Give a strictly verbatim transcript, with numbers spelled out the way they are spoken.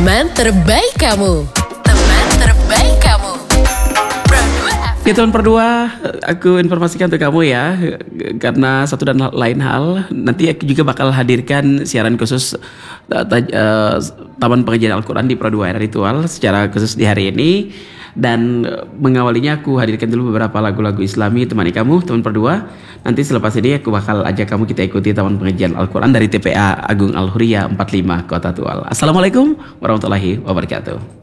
Teman terbaik kamu. Teman terbaik kamu. Oke teman berdua, aku informasikan untuk kamu ya, karena satu dan lain hal, nanti aku juga bakal hadirkan siaran khusus uh, taj- uh, Taman Pengajian Al-Quran di Pro dua Era Ritual secara khusus di hari ini. Dan uh, mengawalinya aku hadirkan dulu beberapa lagu-lagu Islami temani kamu teman berdua. Nanti selepas ini aku bakal ajak kamu kita ikuti Taman Pengajian Al-Quran dari T P A Agung Al-Huriyah empat puluh lima Kota Tual. Assalamualaikum warahmatullahi wabarakatuh.